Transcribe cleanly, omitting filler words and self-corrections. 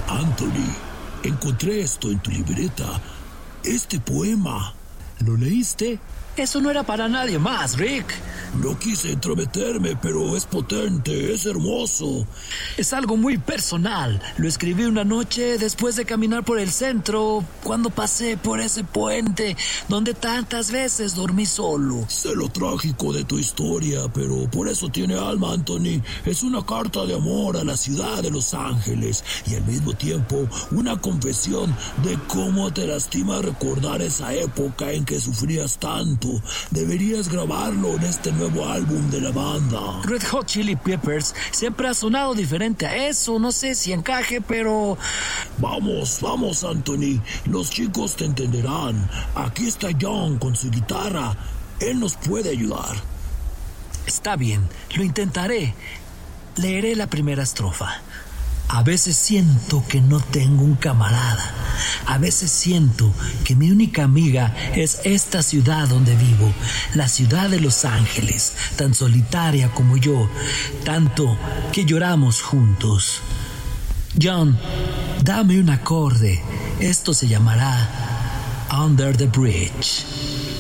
Anthony, encontré esto en tu libreta. Este poema. ¿Lo leíste? Eso no era para nadie más, Rick. No quise entrometerme, pero es potente, es hermoso. Es algo muy personal. Lo escribí una noche después de caminar por el centro, cuando pasé por ese puente donde tantas veces dormí solo. Sé lo trágico de tu historia, pero por eso tiene alma, Anthony. Es una carta de amor a la ciudad de Los Ángeles y al mismo tiempo una confesión de cómo te lastima recordar esa época en que sufrías tanto. Deberías grabarlo en este nuevo álbum de la banda. Red Hot Chili Peppers siempre ha sonado diferente a eso. No sé si encaje, pero... Vamos, Anthony. Los chicos te entenderán. Aquí está John con su guitarra. Él nos puede ayudar. Está bien, lo intentaré. Leeré la primera estrofa. A veces siento que no tengo un camarada. A veces siento que mi única amiga es esta ciudad donde vivo, la ciudad de Los Ángeles, tan solitaria como yo, tanto que lloramos juntos. John, dame un acorde. Esto se llamará Under the Bridge.